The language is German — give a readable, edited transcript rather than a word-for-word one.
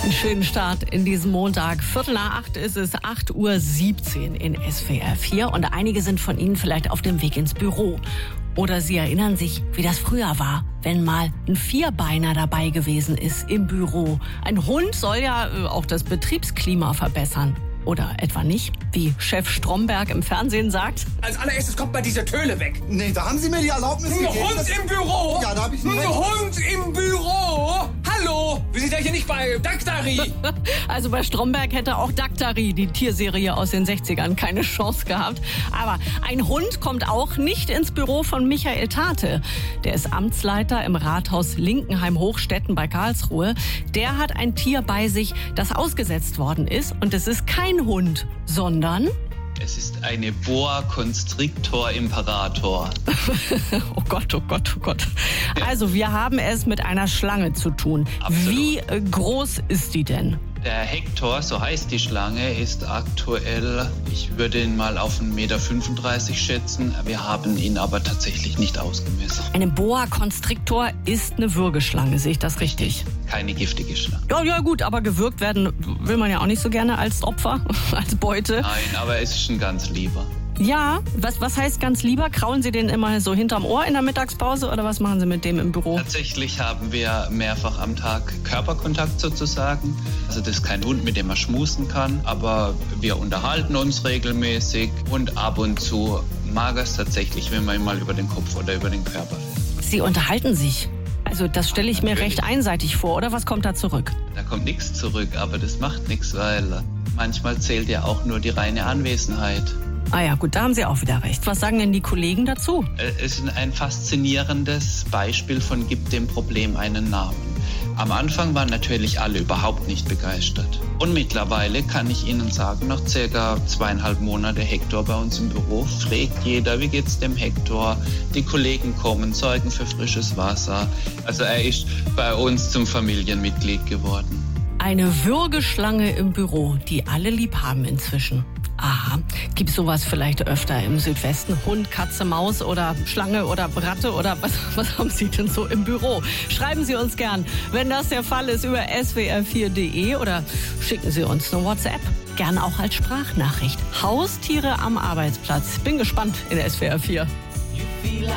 Einen schönen Start in diesem Montag. 7:45 ist es, 8:17 Uhr in SWR 4. Und einige sind von Ihnen vielleicht auf dem Weg ins Büro. Oder Sie erinnern sich, wie das früher war, wenn mal ein Vierbeiner dabei gewesen ist im Büro. Ein Hund soll ja auch das Betriebsklima verbessern. Oder etwa nicht, wie Chef Stromberg im Fernsehen sagt. Als allererstes kommt mal diese Töle weg. Nee, da haben Sie mir die Erlaubnis gegeben. Ein Hund im Büro? Ja, da habe ich einen Ein Hund im Büro? Hallo? Wir sind ja hier nicht bei Daktari. Also bei Stromberg hätte auch Daktari, die Tierserie aus den 60ern, keine Chance gehabt. Aber ein Hund kommt auch nicht ins Büro von Michael Tate. Der ist Amtsleiter im Rathaus Linkenheim-Hochstetten bei Karlsruhe. Der hat ein Tier bei sich, das ausgesetzt worden ist. Und es ist kein Hund, sondern... Es ist eine Boa Constrictor Imperator. Oh Gott, oh Gott, oh Gott. Also wir haben es mit einer Schlange zu tun. Absolut. Wie groß ist die denn? Der Hektor, so heißt die Schlange, ist aktuell, ich würde ihn mal auf 1,35 Meter schätzen. Wir haben ihn aber tatsächlich nicht ausgemessen. Eine Boa Constrictor ist eine Würgeschlange, sehe ich das richtig? Keine giftige Schlange. Ja gut, aber gewürgt werden will man ja auch nicht so gerne als Opfer, als Beute. Nein, aber es ist ein ganz lieber. Ja, was heißt ganz lieber? Kraulen Sie den immer so hinterm Ohr in der Mittagspause oder was machen Sie mit dem im Büro? Tatsächlich haben wir mehrfach am Tag Körperkontakt sozusagen. Also das ist kein Hund, mit dem man schmusen kann, aber wir unterhalten uns regelmäßig und ab und zu mag es tatsächlich, wenn man ihn mal über den Kopf oder über den Körper fährt. Sie unterhalten sich. Also das stelle ich mir recht einseitig vor, oder was kommt da zurück? Da kommt nichts zurück, aber das macht nichts, weil manchmal zählt ja auch nur die reine Anwesenheit. Ah ja, gut, da haben Sie auch wieder recht. Was sagen denn die Kollegen dazu? Es ist ein faszinierendes Beispiel von gibt dem Problem einen Namen. Am Anfang waren natürlich alle überhaupt nicht begeistert. Und mittlerweile kann ich Ihnen sagen, nach circa 2,5 Monate Hektor bei uns im Büro, fragt jeder, wie geht's dem Hektor? Die Kollegen kommen, sorgen für frisches Wasser. Also er ist bei uns zum Familienmitglied geworden. Eine Würgeschlange im Büro, die alle lieb haben inzwischen. Aha, gibt's sowas vielleicht öfter im Südwesten? Hund, Katze, Maus oder Schlange oder Ratte oder was haben Sie denn so im Büro? Schreiben Sie uns gern, wenn das der Fall ist, über swr4.de oder schicken Sie uns eine WhatsApp. Gern auch als Sprachnachricht. Haustiere am Arbeitsplatz. Bin gespannt in SWR 4.